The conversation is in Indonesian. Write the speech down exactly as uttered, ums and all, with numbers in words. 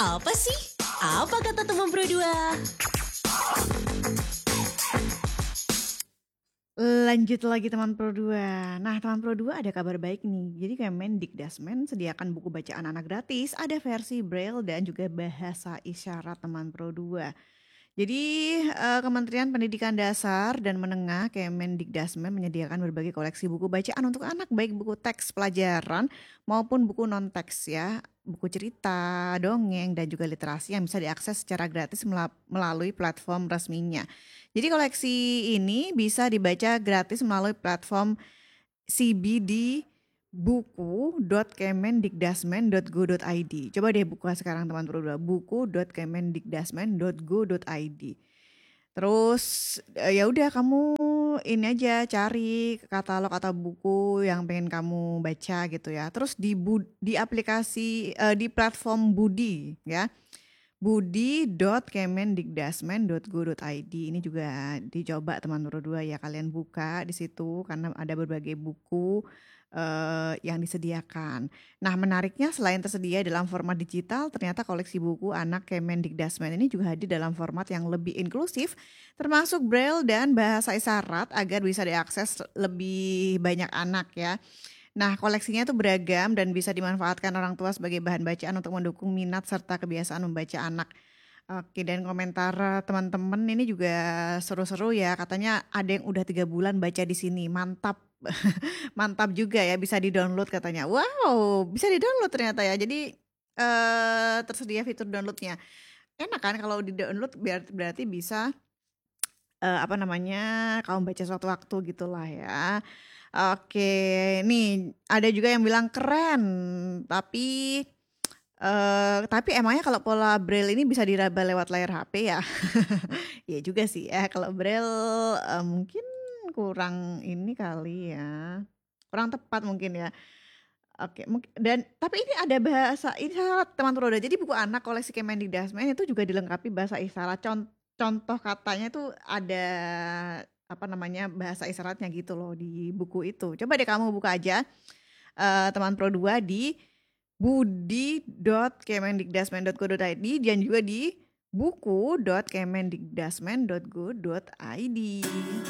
Apa sih? Apa kata teman Pro dua? Lanjut lagi teman Pro dua. Nah, teman Pro dua ada kabar baik nih. Jadi Kemendikdasmen sediakan buku bacaan anak gratis, ada versi Braille dan juga bahasa isyarat teman Pro dua. Jadi eh, Kementerian Pendidikan Dasar dan Menengah Kemendikdasmen menyediakan berbagai koleksi buku bacaan untuk anak, baik buku teks pelajaran maupun buku non teks ya, buku cerita, dongeng dan juga literasi yang bisa diakses secara gratis mela- melalui platform resminya. Jadi koleksi ini bisa dibaca gratis melalui platform C B D buku dot kemendikdasmen dot go dot i d. Coba deh buka sekarang teman Pro dua, buku dot kemendikdasmen dot go dot i d. Terus eh, ya udah kamu ini aja cari katalog atau buku yang pengen kamu baca gitu ya. Terus di bu- di aplikasi eh, di platform Budi ya. budi dot kemendikdasmen dot go dot i d ini juga dicoba teman Pro dua ya, kalian buka di situ karena ada berbagai buku eh, yang disediakan. Nah, menariknya selain tersedia dalam format digital, ternyata koleksi buku anak Kemendikdasmen ini juga hadir dalam format yang lebih inklusif, termasuk Braille dan bahasa isyarat agar bisa diakses lebih banyak anak ya. Nah, koleksinya tuh beragam dan bisa dimanfaatkan orang tua sebagai bahan bacaan untuk mendukung minat serta kebiasaan membaca anak. Oke, dan komentar eh, teman-teman ini juga seru-seru ya. Katanya ada yang udah tiga bulan baca di sini. Mantap. Mantap juga ya, bisa di-download katanya. Wow, bisa di-download ternyata ya. Jadi eh tersedia fitur downloadnya. Enak kan kalau di-download biar berarti bisa eh, apa namanya, kamu baca suatu waktu gitulah ya. Oke, nih ada juga yang bilang keren, tapi eh tapi emangnya kalau pola braille ini bisa diraba lewat layar H P ya? Iya juga sih ya, kalau braille eh, mungkin kurang ini kali ya, kurang tepat mungkin ya. Oke, mungkin dan tapi ini ada bahasa isyarat teman Roda. Jadi buku anak koleksi Kemendikdasmen itu juga dilengkapi bahasa isyarat. Con- contoh katanya itu ada apa namanya bahasa isyaratnya gitu loh di buku itu. Coba deh kamu buka aja eh, teman Pro dua di budi dot kemendikdasmen dot go dot i d dan juga di buku dot kemendikdasmen dot go dot i d.